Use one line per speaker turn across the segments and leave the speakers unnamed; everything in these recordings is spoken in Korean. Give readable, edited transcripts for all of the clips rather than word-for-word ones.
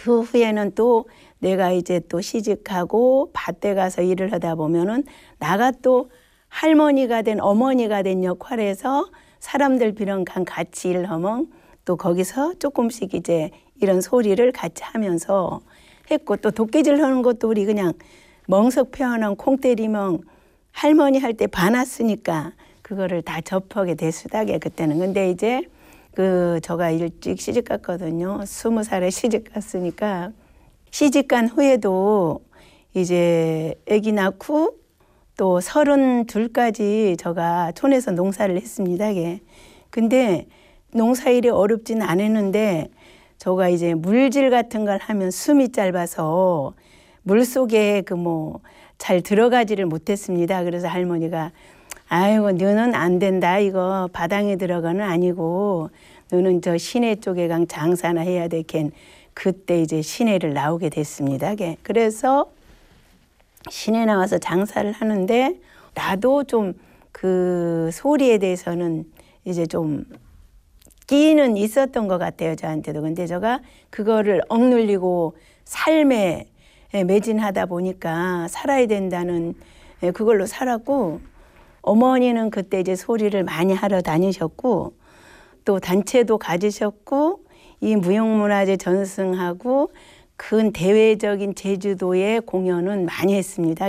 그 후에는 또 내가 이제 또 시집가고 밭에 가서 일을 하다 보면은 나가 또 할머니가 된 어머니가 된 역할에서 사람들 비런간 같이 일하면 또 거기서 조금씩 이제 이런 소리를 같이 하면서 했고, 또 도끼질 하는 것도 우리 그냥 멍석 펴놓은 콩 때리면 할머니 할 때 봐놨으니까 그거를 다 접하게 됐수다게 그때는. 근데 이제 저가 일찍 시집 갔거든요. 20살에 시집 갔으니까 시집간 후에도 이제 아기 낳고 또 32까지 저가 촌에서 농사를 했습니다. 근데 농사일이 어렵진 않았는데 저가 이제 물질 같은 걸 하면 숨이 짧아서 물속에 잘 들어가지를 못했습니다. 그래서 할머니가 아이고 너는 안 된다. 이거 바닥에 들어가는 아니고 너는 저 시내 쪽에 강 장사나 해야 돼. 걘 그때 이제 시내를 나오게 됐습니다. 그래서 시내 나와서 장사를 하는데 나도 좀 그 소리에 대해서는 이제 좀 끼는 있었던 것 같아요, 저한테도. 근데 제가 그거를 억눌리고 삶에 매진하다 보니까 살아야 된다는 그걸로 살았고, 어머니는 그때 이제 소리를 많이 하러 다니셨고 또 단체도 가지셨고 이 무형문화재 전승하고 큰 대외적인 제주도의 공연은 많이 했습니다.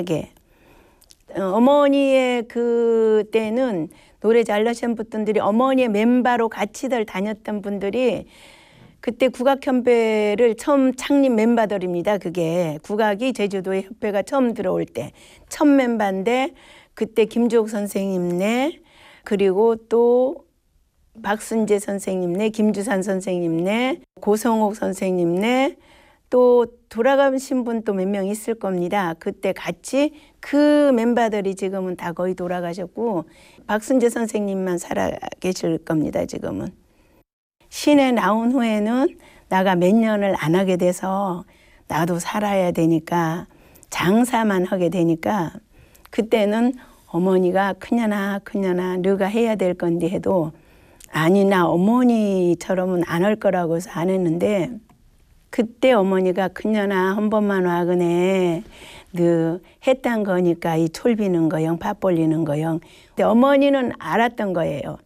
어머니의 그때는 노래 잘나신 분들이 어머니의 멤버로 같이들 다녔던 분들이 그때 국악협회를 처음 창립 멤버들입니다. 그게 국악이 제주도의 협회가 처음 들어올 때 첫 멤버인데 그때 김주옥 선생님네, 그리고 또 박순재 선생님네, 김주산 선생님네, 고성옥 선생님네, 또 돌아가신 분 또 몇 명 있을 겁니다. 그때 같이 그 멤버들이 지금은 다 거의 돌아가셨고 박순재 선생님만 살아 계실 겁니다. 지금은. 시내 나온 후에는 나가 몇 년을 안 하게 돼서 나도 살아야 되니까 장사만 하게 되니까 그때는 어머니가 크냐나 너가 해야 될 건데 해도 아니 나 어머니처럼은 안 할 거라고 해서 안 했는데, 그때 어머니가 크냐나 한 번만 와 그네 너 했단 거니까 이 촐비는 거영 밥 벌리는 거영. 근데 어머니는 알았던 거예요.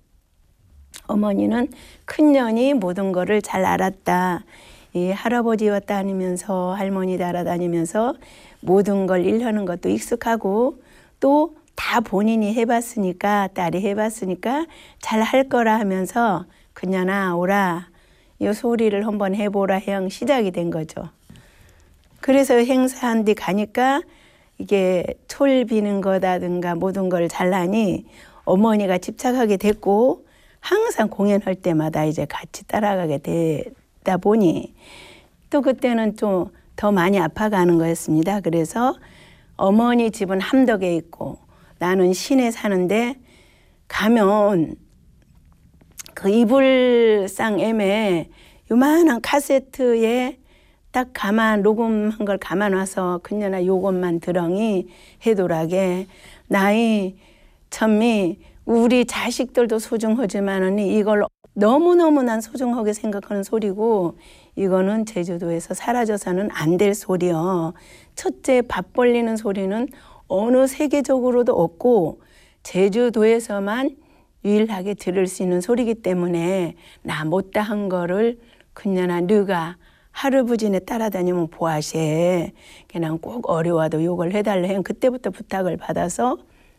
어머니는 큰년이 모든 거를 잘 알았다. 이 할아버지와 다니면서 할머니 따라다니면서 모든 걸 일하는 것도 익숙하고 또 다 본인이 해봤으니까 딸이 해봤으니까 잘 할 거라 하면서 그녀나 오라 이 소리를 한번 해보라 형 시작이 된 거죠. 그래서 행사한 데 가니까 이게 촐 비는 거다든가 모든 걸 잘하니 어머니가 집착하게 됐고 항상 공연할 때마다 이제 같이 따라가게 되다 보니 또 그때는 좀 더 많이 아파가는 거였습니다. 그래서 어머니 집은 함덕에 있고 나는 시내 사는데 가면 그 이불상엠에 요만한 카세트에 딱 녹음한 걸 감아놔서 그녀나 요것만 들엉이 해도라게 나이 참미 우리 자식들도 소중하지만은 이걸 너무너무 난 소중하게 생각하는 소리고 이거는 제주도에서 사라져서는 안 될 소리요. 첫째 밥 벌리는 소리는 어느 세계적으로도 없고 제주도에서만 유일하게 들을 수 있는 소리이기 때문에 나 못다 한 거를 그녀나 너가 할아버지네 따라다니면 보아시 그냥 꼭 어려워도 욕을 해달라 해. 그때부터 부탁을 받아서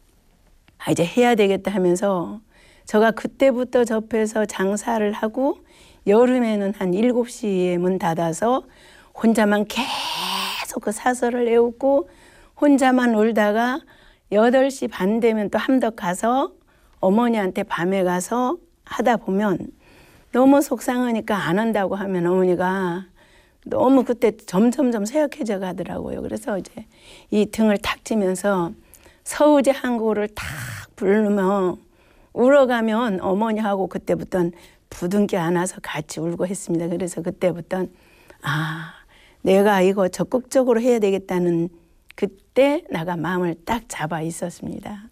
이제 해야 되겠다 하면서 제가 그때부터 접해서 장사를 하고 여름에는 한 7시에 문 닫아서 혼자만 계속 그 사설을 외우고 혼자만 울다가 8시 반 되면 또 함덕 가서 어머니한테 밤에 가서 하다 보면 너무 속상하니까 안 한다고 하면 어머니가 너무 그때 점점점 쇠약해져 가더라고요. 그래서 이제 이 등을 탁 치면서 서우제 한 곡을 탁 부르면 울어가면 어머니하고 그때부터는 부둥켜 안아서 같이 울고 했습니다. 그래서 그때부터는 내가 이거 적극적으로 해야 되겠다는 그때 내가 마음을 딱 잡아 있었습니다.